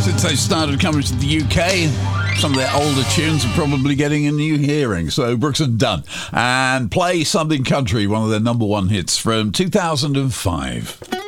since they started coming to the UK. Some of their older tunes are probably getting a new hearing. So Brooks and Dunn and Play Something Country, one of their number one hits from 2005.